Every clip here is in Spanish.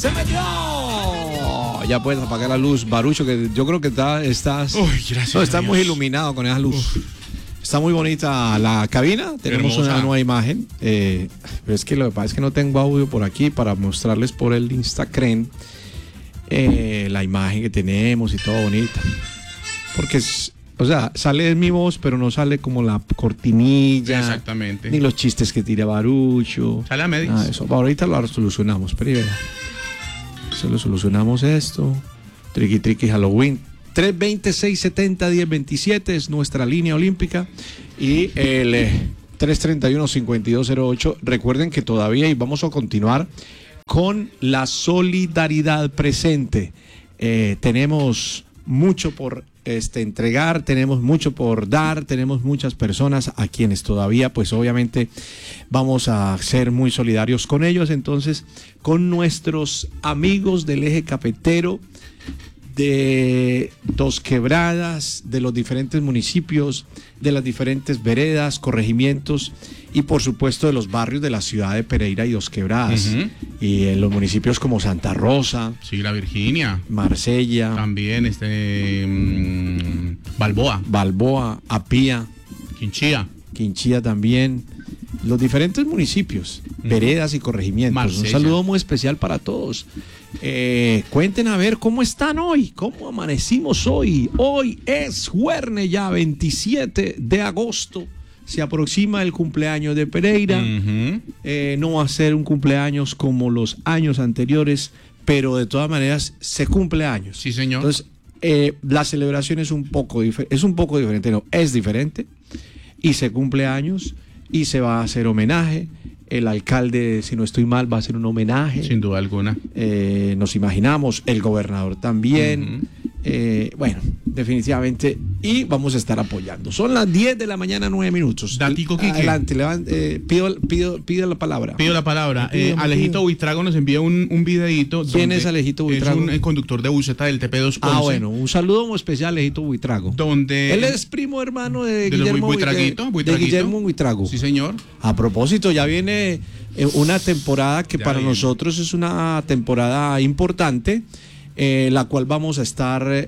¡Se metió! Ya puedes apagar la luz, Barucho, que yo creo que estás... Uy, gracias. No, estás muy iluminado con esa luz. Está muy bonita la cabina. Tenemos hermosa. una nueva imagen. Pero es que lo que pasa es que no tengo audio por aquí para mostrarles por el Instagram la imagen que tenemos y todo bonita. Porque o sea, sale mi voz, pero no sale como la cortinilla. Exactamente. Ni los chistes que tira Barucho. Sale a medias. Eso. Ahorita lo solucionamos. Pero verá. Solo solucionamos esto. Triqui Triqui Halloween. 320-670-1027 es nuestra línea olímpica. Y el 331-5208. Recuerden que todavía y vamos a continuar con la solidaridad presente. Tenemos mucho por entregar, tenemos mucho por dar, tenemos muchas personas a quienes todavía pues obviamente vamos a ser muy solidarios con ellos. Entonces, con nuestros amigos del eje cafetero de Dos Quebradas, de los diferentes municipios, de las diferentes veredas, corregimientos y por supuesto de los barrios de la ciudad de Pereira y Dos Quebradas, y en los municipios como Santa Rosa, Sí, la Virginia. Marsella, También Balboa, Apía, Quinchía también, los diferentes municipios, veredas y corregimientos. Marsella. Un saludo muy especial para todos. Cuenten a ver cómo están hoy, cómo amanecimos hoy. Hoy es jueves ya 27 de agosto. Se aproxima el cumpleaños de Pereira. No va a ser un cumpleaños como los años anteriores, pero de todas maneras se cumple años. Sí, señor. Entonces, la celebración es un poco diferente, no, es diferente. Y se cumple años y se va a hacer homenaje. El alcalde, si no estoy mal, va a hacer un homenaje. Sin duda alguna. Nos imaginamos, el gobernador también. Bueno, definitivamente. Y vamos a estar apoyando. Son las 10 de la mañana, 9 minutos. Datico, Quique. Adelante, pido la palabra. Pido la palabra. Alejito Buitrago nos envía un videíto. ¿Quién es Alejito Buitrago? Es un conductor de buseta del TP211. Bueno, un saludo muy especial a Alejito Buitrago. Donde Él es primo hermano de Guillermo Buitraguito. Sí, señor. A propósito, ya viene una temporada que Ya para viene. nosotros es una temporada importante, la cual vamos a estar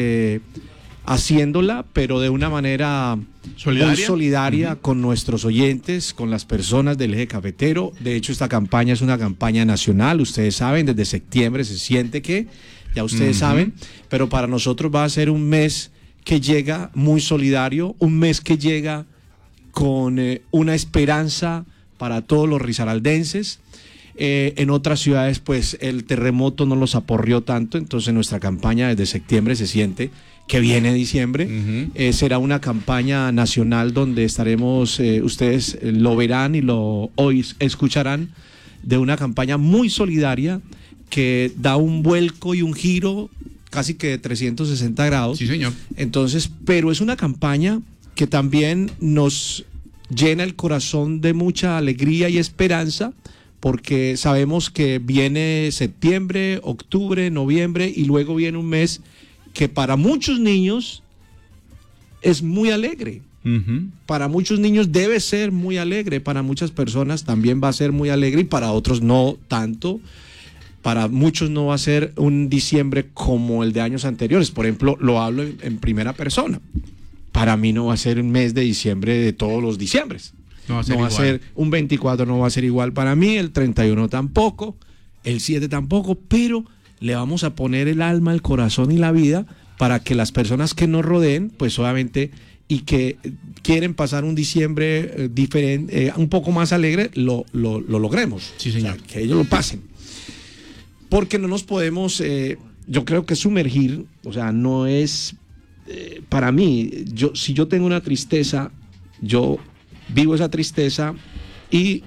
haciéndola, pero de una manera muy solidaria con nuestros oyentes, con las personas del eje cafetero. De hecho, esta campaña es una campaña nacional, ustedes saben, desde septiembre se siente que, ya ustedes saben, pero para nosotros va a ser un mes que llega muy solidario, un mes que llega con una esperanza para todos los risaraldenses. En otras ciudades pues el terremoto no los aporrió tanto, entonces nuestra campaña desde septiembre se siente que viene diciembre. Será una campaña nacional donde estaremos, ustedes lo verán y lo hoy escucharán, de una campaña muy solidaria que da un vuelco y un giro casi que de 360 grados. Sí, señor. Entonces, pero es una campaña que también nos llena el corazón de mucha alegría y esperanza, porque sabemos que viene septiembre, octubre, noviembre y luego viene un mes que para muchos niños es muy alegre. Para muchos niños debe ser muy alegre, para muchas personas también va a ser muy alegre y para otros no tanto. Para muchos no va a ser un diciembre como el de años anteriores. Por ejemplo, lo hablo en primera persona. Para mí no va a ser un mes de diciembre de todos los diciembres. No va a ser No va a igual. ser un 24, no va a ser igual para mí, el 31 tampoco, el 7 tampoco, pero le vamos a poner el alma, el corazón y la vida para que las personas que nos rodeen, pues obviamente, y que quieren pasar un diciembre diferente, un poco más alegre, lo logremos. Sí, señor. O sea, que ellos lo pasen. Porque no nos podemos, yo creo que sumergir, o sea, no es, para mí, si yo tengo una tristeza, yo vivo esa tristeza y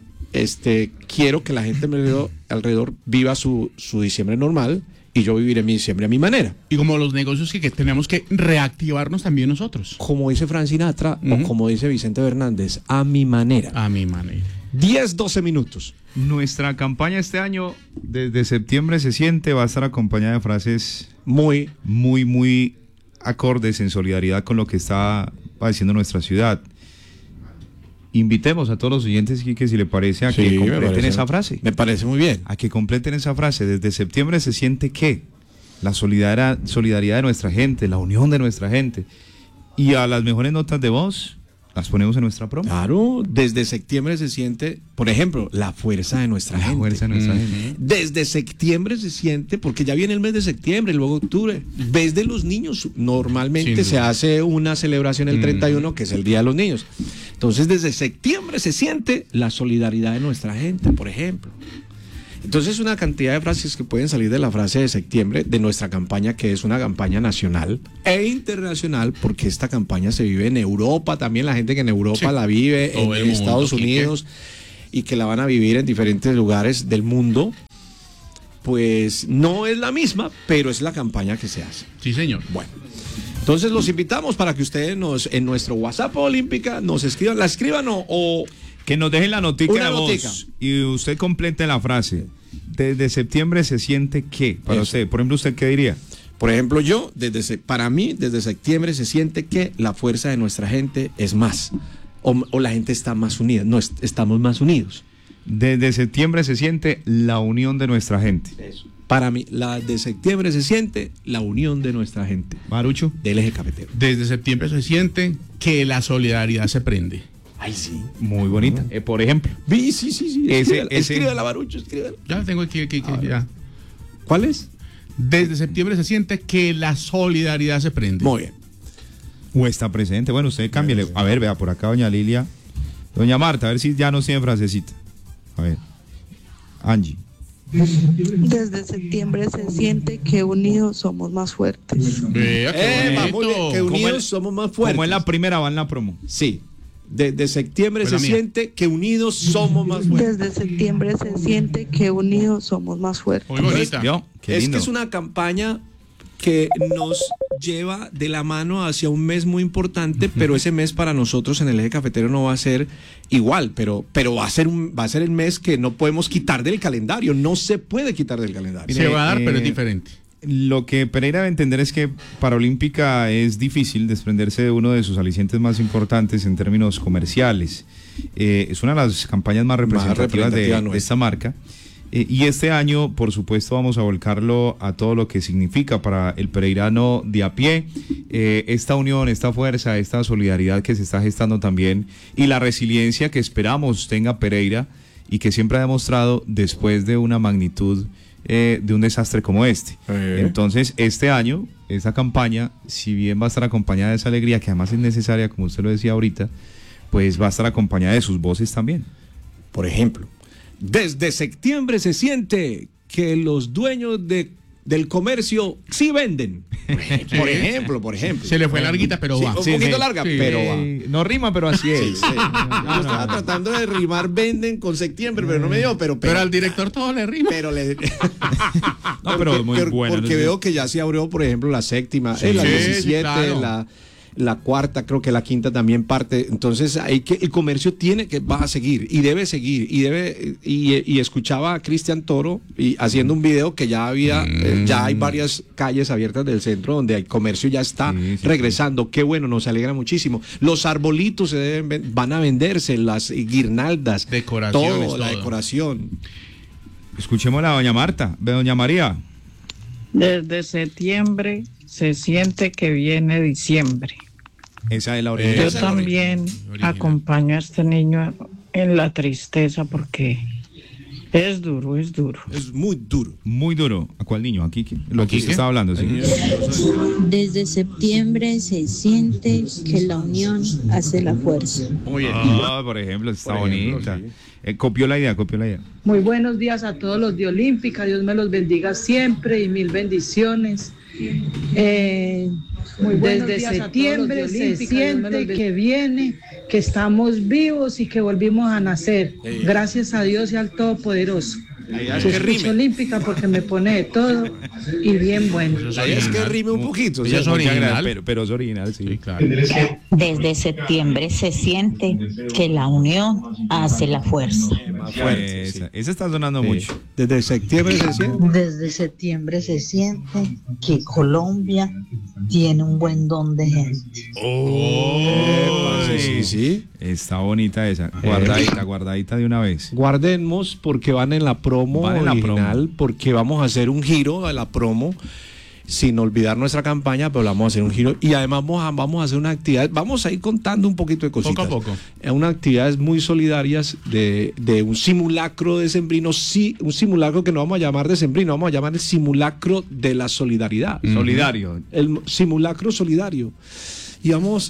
quiero que la gente alrededor viva su diciembre normal y yo viviré mi diciembre a mi manera. Y como los negocios que tenemos que reactivarnos también nosotros. Como dice Frank Sinatra o como dice Vicente Fernández, a mi manera. A mi manera. 10-12 minutos. Nuestra campaña este año, desde septiembre se siente, va a estar acompañada de frases muy acordes en solidaridad con lo que está padeciendo nuestra ciudad. invitemos a todos los oyentes, que si le parece, a que completen esa frase. Me parece muy bien. A que completen esa frase. Desde septiembre se siente que la solidaridad de nuestra gente, la unión de nuestra gente. Y a las mejores notas de voz las ponemos en nuestra promo. Claro, desde septiembre se siente, por ejemplo, la fuerza de nuestra gente. Fuerza de nuestra gente. Desde septiembre se siente, porque ya viene el mes de septiembre, luego octubre, mes de los niños. Normalmente se hace una celebración el 31, que es el Día de los Niños. Entonces, desde septiembre se siente la solidaridad de nuestra gente, por ejemplo. Entonces, una cantidad de frases que pueden salir de la frase de septiembre de nuestra campaña, que es una campaña nacional e internacional, porque esta campaña se vive en Europa, también la gente que en Europa la vive, en Estados Unidos, y que la van a vivir en diferentes lugares del mundo. Pues no es la misma, pero es la campaña que se hace. Sí, señor. Bueno, entonces los invitamos para que ustedes en nuestro WhatsApp Olímpica nos escriban, la escriban o que nos dejen la notica de voz y usted complete la frase. Desde septiembre se siente que, para usted, por ejemplo, ¿usted qué diría? Por ejemplo, yo, para mí, desde septiembre se siente que la fuerza de nuestra gente es más, o la gente está más unida, estamos más unidos. Desde septiembre se siente la unión de nuestra gente. Eso. Para mí, de septiembre se siente la unión de nuestra gente. Marucho. Del eje cafetero. Desde septiembre se siente que la solidaridad se prende. Ay, sí. Muy bonita. Por ejemplo. Sí. Escríbela, Barucho, escríbela. Ya tengo aquí. Ya. ¿Cuál es? Desde septiembre se siente que la solidaridad se prende. Muy bien. O está presente. Bueno, usted cámbiale. A ver, vea, por acá doña Lilia. Doña Marta, a ver si ya nos tiene frasecita. A ver. Angie. Desde septiembre se siente que unidos somos más fuertes. Vea, que unidos somos más fuertes. Como en la primera va en la promo. Sí. Desde septiembre se siente que unidos somos más fuertes. Desde septiembre se siente que unidos somos más fuertes. Muy bonita. Es que es una campaña que nos lleva de la mano hacia un mes muy importante, pero ese mes para nosotros en el eje cafetero no va a ser igual, pero va a ser el mes que no podemos quitar del calendario, no se puede quitar del calendario. Se va a dar, pero es diferente. Lo que Pereira debe entender es que Paralímpica es difícil desprenderse de uno de sus alicientes más importantes en términos comerciales. Es una de las campañas más representativas de esta marca. Y este año, por supuesto, vamos a volcarlo a todo lo que significa para el pereirano de a pie, esta unión, esta fuerza, esta solidaridad que se está gestando también y la resiliencia que esperamos tenga Pereira y que siempre ha demostrado después de una magnitud de un desastre como este. Entonces, este año, esta campaña, si bien va a estar acompañada de esa alegría, que además es necesaria, como usted lo decía ahorita, pues va a estar acompañada de sus voces también. Por ejemplo, desde septiembre se siente que los dueños del comercio sí venden. Por ejemplo. Se le fue larguita, pero va. Un poquito larga, pero va. No rima, pero así es. Yo estaba tratando de rimar venden con septiembre, pero no me dio. Pero al director todo le rima. Pero pero muy bueno. Porque veo que ya se abrió, por ejemplo, la séptima, la 17, claro. La cuarta, creo que la quinta también parte. Entonces el comercio va a seguir y debe seguir y escuchaba a Cristian Toro y haciendo un video que ya hay varias calles abiertas del centro donde el comercio ya está regresando. Qué bueno, nos alegra muchísimo. Los arbolitos van a venderse, las guirnaldas, todo, la decoración. Escuchemos a doña Marta, doña María. Desde septiembre se siente que viene diciembre. Esa es la original. Yo también acompaño a este niño en la tristeza porque es duro. Es muy duro. Muy duro. ¿A cuál niño? Aquí lo que estaba hablando, sí. Desde septiembre se siente que la unión hace la fuerza. Muy bien. Por ejemplo, está bonita. Sí. Copió la idea. Muy buenos días a todos los de Olímpica. Dios me los bendiga siempre y mil bendiciones. Desde septiembre se siente que viene, que estamos vivos y que volvimos a nacer. Gracias a Dios y al Todopoderoso. Escucho Olímpica porque me pone de todo y bien bueno. Es que rime un poquito. Ella es original. Pero es original, sí. Claro. Desde septiembre se siente que la unión hace la fuerza. fuerte, sí. Esa está sonando mucho. Desde septiembre se siente. Desde septiembre se siente que Colombia tiene un buen don de gente. Sí. Está bonita esa. Guardadita de una vez. Guardemos porque van en la promo original, porque vamos a hacer un giro a la promo. Sin olvidar nuestra campaña, pero vamos a hacer un giro y además vamos a hacer una actividad, vamos a ir contando un poquito de cositas. Poco a poco. Unas actividades muy solidarias de un simulacro decembrino, sí, un simulacro que no vamos a llamar decembrino, vamos a llamar el simulacro de la solidaridad. Solidario. El simulacro solidario. Y vamos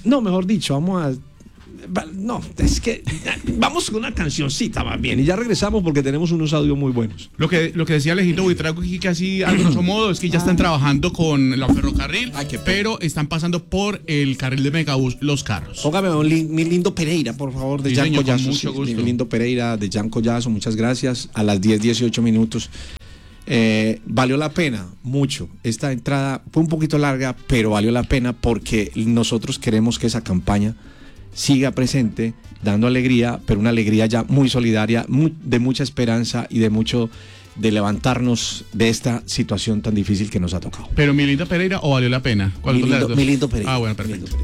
vamos con una cancioncita más bien y ya regresamos porque tenemos unos audios muy buenos. Lo que decía Alejito Buitrago aquí casi a grosso modo es que ya están trabajando con la ferrocarril, pero están pasando por el carril de Megabús los carros. Póngame mi lindo Pereira, por favor, de Jan Collazo. Mucho gusto. Mi lindo Pereira de Jan Collazo, muchas gracias. A las 10:18 minutos. Valió la pena mucho. Esta entrada fue un poquito larga, pero valió la pena porque nosotros queremos que esa campaña siga presente, dando alegría, pero una alegría ya muy solidaria, de mucha esperanza y de levantarnos de esta situación tan difícil que nos ha tocado. ¿Pero mi linda Pereira o valió la pena? Mi lindo Pereira. Ah, bueno, perfecto.